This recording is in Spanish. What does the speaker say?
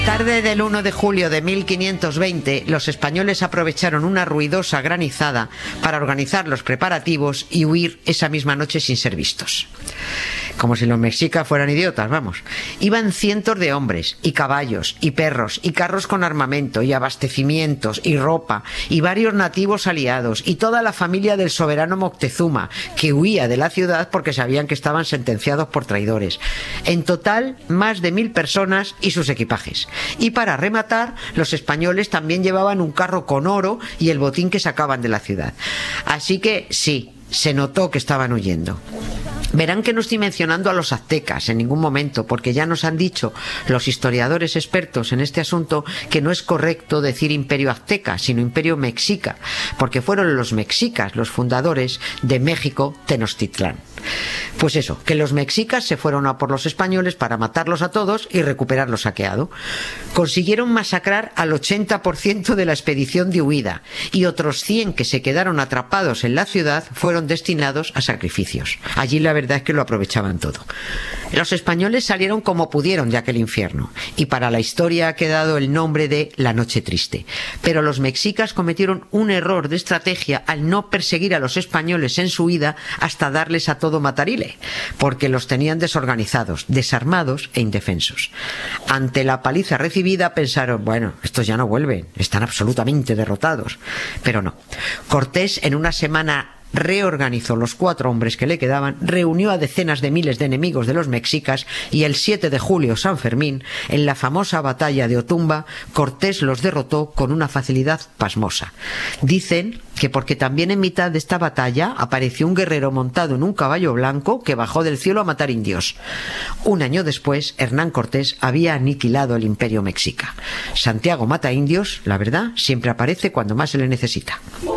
Tarde del 1 de julio de 1520, los españoles aprovecharon una ruidosa granizada para organizar los preparativos y huir esa misma noche sin ser vistos. Como si los mexicas fueran idiotas, vamos. Iban cientos de hombres, y caballos, y perros, y carros con armamento, y abastecimientos, y ropa, y varios nativos aliados, y toda la familia del soberano Moctezuma, que huía de la ciudad porque sabían que estaban sentenciados por traidores. En total, más de 1000 personas y sus equipajes. Y para rematar, los españoles también llevaban un carro con oro y el botín que sacaban de la ciudad. Así que sí, se notó que estaban huyendo. Verán que no estoy mencionando a los aztecas en ningún momento, porque ya nos han dicho los historiadores expertos en este asunto que no es correcto decir imperio azteca, sino imperio mexica, porque fueron los mexicas los fundadores de México Tenochtitlán. Pues eso, que los mexicas se fueron a por los españoles para matarlos a todos y recuperar lo saqueado. Consiguieron masacrar al 80% de la expedición de huida, y otros 100 que se quedaron atrapados en la ciudad fueron destinados a sacrificios. Allí la verdad es que lo aprovechaban todo. Los españoles salieron como pudieron de aquel infierno, y para la historia ha quedado el nombre de la Noche Triste. Pero los mexicas cometieron un error de estrategia al no perseguir a los españoles en su huida hasta darles a todo matarile, porque los tenían desorganizados, desarmados e indefensos. Ante la paliza recibida pensaron, bueno, estos ya no vuelven, están absolutamente derrotados. Pero no. Cortés en una semana reorganizó los 4 hombres que le quedaban, reunió a decenas de miles de enemigos de los mexicas y el 7 de julio, San Fermín, en la famosa batalla de Otumba, Cortés los derrotó con una facilidad pasmosa. Dicen que porque también en mitad de esta batalla apareció un guerrero montado en un caballo blanco que bajó del cielo a matar indios. Un año después, Hernán Cortés había aniquilado el imperio mexica. Santiago mata indios, la verdad, siempre aparece cuando más se le necesita.